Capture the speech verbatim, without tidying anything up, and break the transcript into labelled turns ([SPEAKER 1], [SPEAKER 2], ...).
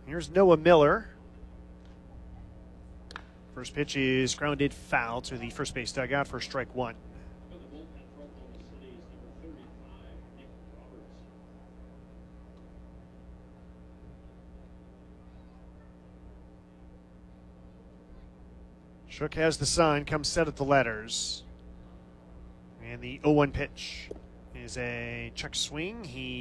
[SPEAKER 1] Here's Noah Miller. First pitch is grounded foul to the first base dugout for strike one. Shook has the sign, comes set at the letters. And the oh one pitch is a check swing. He